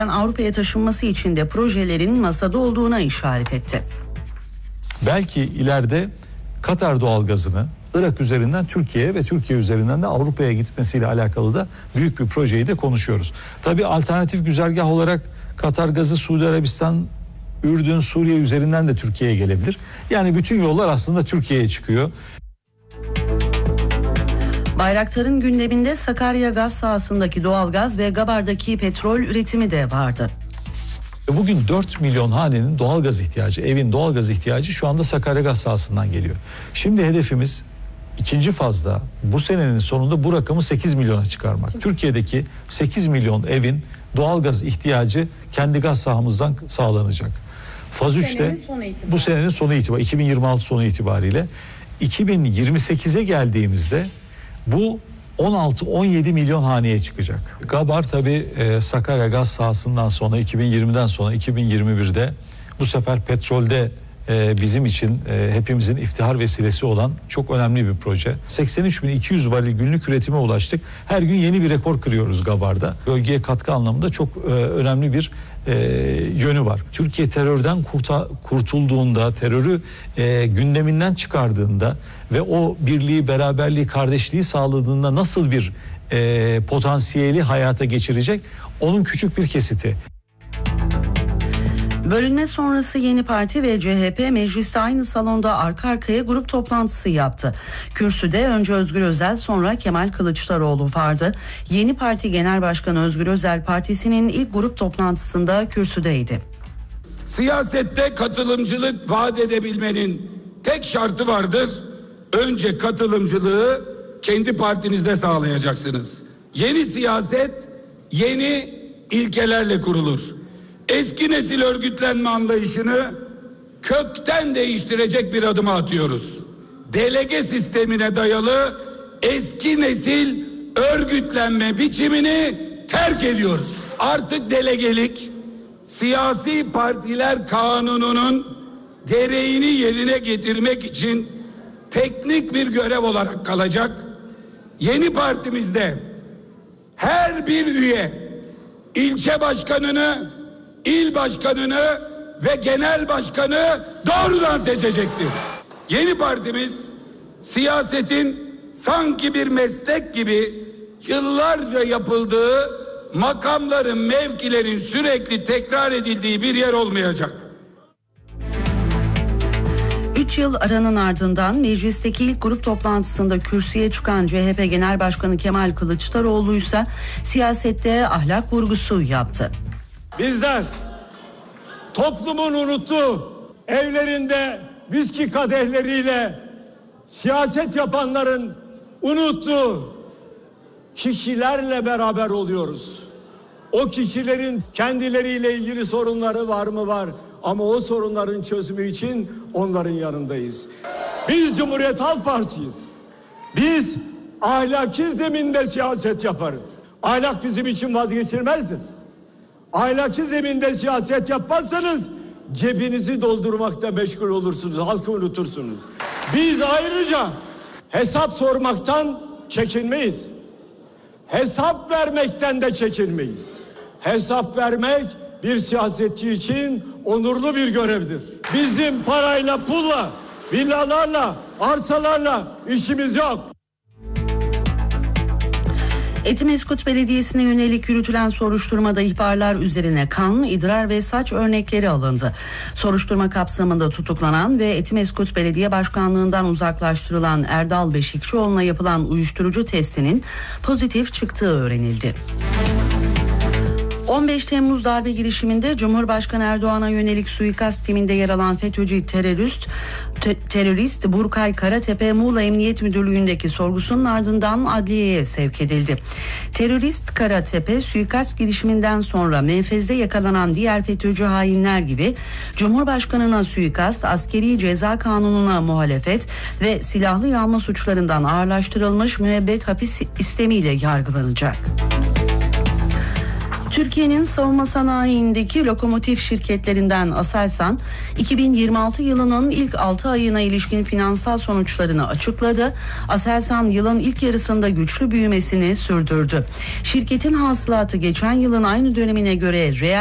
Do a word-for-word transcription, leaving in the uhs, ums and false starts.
Avrupa'ya taşınması için de projelerin masada olduğuna işaret etti. Belki ileride Katar doğalgazını Irak üzerinden Türkiye'ye ve Türkiye üzerinden de Avrupa'ya gitmesiyle alakalı da büyük bir projeyi de konuşuyoruz. Tabii alternatif güzergah olarak Katar gazı Suudi Arabistan, Ürdün, Suriye üzerinden de Türkiye'ye gelebilir. Yani bütün yollar aslında Türkiye'ye çıkıyor. Bayraktar'ın gündeminde Sakarya gaz sahasındaki doğalgaz ve Gabar'daki petrol üretimi de vardı. Bugün dört milyon hanenin doğalgaz ihtiyacı, evin doğalgaz ihtiyacı şu anda Sakarya gaz sahasından geliyor. Şimdi hedefimiz ikinci fazda bu senenin sonunda bu rakamı sekiz milyona çıkarmak. Şimdi Türkiye'deki sekiz milyon evin doğalgaz ihtiyacı kendi gaz sahamızdan sağlanacak. Faz üçte bu senenin sonu itibariyle iki bin yirmi altı sonu itibariyle iki bin yirmi sekize geldiğimizde bu on altı on yedi milyon haneye çıkacak. Gabar tabii e, Sakarya gaz sahasından sonra iki bin yirmiden sonra iki bin yirmi birde bu sefer petrolde e, bizim için e, hepimizin iftihar vesilesi olan çok önemli bir proje. seksen üç bin iki yüz varil günlük üretime ulaştık. Her gün yeni bir rekor kırıyoruz Gabar'da. Bölgeye katkı anlamında çok e, önemli bir e, yönü var. Türkiye terörden kurta, kurtulduğunda, terörü e, gündeminden çıkardığında ve o birliği, beraberliği, kardeşliği sağladığında nasıl bir e, potansiyeli hayata geçirecek? Onun küçük bir kesiti. Bölünme sonrası Yeni Parti ve C H P mecliste aynı salonda arka arkaya grup toplantısı yaptı. Kürsüde önce Özgür Özel, sonra Kemal Kılıçdaroğlu vardı. Yeni Parti Genel Başkanı Özgür Özel partisinin ilk grup toplantısında kürsüdeydi. Siyasette katılımcılık vaat edebilmenin tek şartı vardır. Önce katılımcılığı kendi partinizde sağlayacaksınız. Yeni siyaset yeni ilkelerle kurulur. Eski nesil örgütlenme anlayışını kökten değiştirecek bir adıma atıyoruz. Delege sistemine dayalı eski nesil örgütlenme biçimini terk ediyoruz. Artık delegelik siyasi partiler kanununun gereğini yerine getirmek için teknik bir görev olarak kalacak. Yeni partimizde her bir üye ilçe başkanını, il başkanını ve genel başkanı doğrudan seçecektir. Yeni partimiz siyasetin sanki bir meslek gibi yıllarca yapıldığı, makamların, mevkilerin sürekli tekrar edildiği bir yer olmayacak. üç yıl aranın ardından meclisteki ilk grup toplantısında kürsüye çıkan C H P Genel Başkanı Kemal Kılıçdaroğlu ise siyasette ahlak vurgusu yaptı. Bizler toplumun unuttuğu evlerinde viski kadehleriyle siyaset yapanların unuttuğu kişilerle beraber oluyoruz. O kişilerin kendileriyle ilgili sorunları var mı var, ama o sorunların çözümü için onların yanındayız. Biz Cumhuriyet Halk Partisi'yiz. Biz ahlaki zeminde siyaset yaparız. Ahlak bizim için vazgeçilmezdir. Ahlaki zeminde siyaset yapmazsanız cebinizi doldurmakta meşgul olursunuz, halkı unutursunuz. Biz ayrıca hesap sormaktan çekinmeyiz. Hesap vermekten de çekinmeyiz. Hesap vermek bir siyasetçi için onurlu bir görevdir. Bizim parayla, pulla, villalarla, arsalarla işimiz yok. Etimeskut Belediyesi'ne yönelik yürütülen soruşturmada ihbarlar üzerine kan, idrar ve saç örnekleri alındı. Soruşturma kapsamında tutuklanan ve Etimeskut Belediye Başkanlığı'ndan uzaklaştırılan Erdal Beşikçioğlu'na yapılan uyuşturucu testinin pozitif çıktığı öğrenildi. on beş Temmuz darbe girişiminde Cumhurbaşkanı Erdoğan'a yönelik suikast timinde yer alan FETÖ'cü terörist, te- terörist Burkay Karatepe Muğla Emniyet Müdürlüğü'ndeki sorgusunun ardından adliyeye sevk edildi. Terörist Karatepe suikast girişiminden sonra menfezde yakalanan diğer FETÖ'cü hainler gibi Cumhurbaşkanı'na suikast, askeri ceza kanununa muhalefet ve silahlı yağma suçlarından ağırlaştırılmış müebbet hapis istemiyle yargılanacak. Türkiye'nin savunma sanayindeki lokomotif şirketlerinden Aselsan, iki bin yirmi altı yılının ilk altı ayına ilişkin finansal sonuçlarını açıkladı. Aselsan yılın ilk yarısında güçlü büyümesini sürdürdü. Şirketin hasılatı geçen yılın aynı dönemine göre reel